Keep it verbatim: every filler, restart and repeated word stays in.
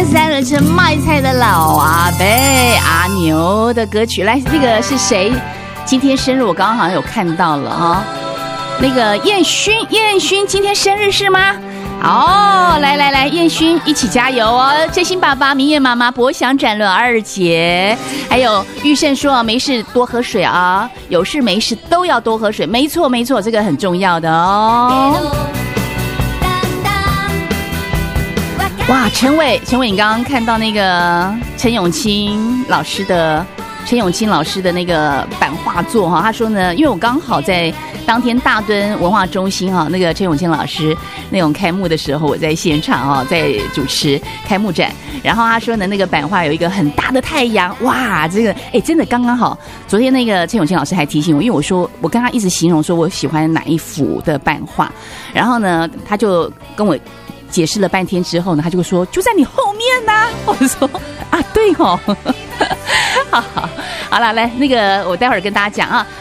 这三轮车卖菜的老阿伯阿牛的歌曲，来，那个是谁？今天生日，我刚刚好像有看到了哈。那个燕勋，燕勋今天生日是吗？哦，来来来，燕勋一起加油哦！真心爸爸、明月妈妈、博翔展轮二姐，还有玉胜说没事多喝水啊，有事没事都要多喝水，没错没错，这个很重要的哦。哇，陈伟，陈伟，你刚刚看到那个陈永清老师的陈永清老师的那个版画作哈，他说呢，因为我刚好在当天大墩文化中心哈，那个陈永清老师那种开幕的时候，我在现场哈，在主持开幕展，然后他说呢，那个版画有一个很大的太阳，哇，这个哎真的刚刚好。昨天那个陈永清老师还提醒我，因为我说我跟他一直形容说我喜欢哪一幅的版画，然后呢，他就跟我解释了半天之后呢，他就说就在你后面呢、啊。我说啊，对哦，好好好了，来那个我待会儿跟大家讲啊。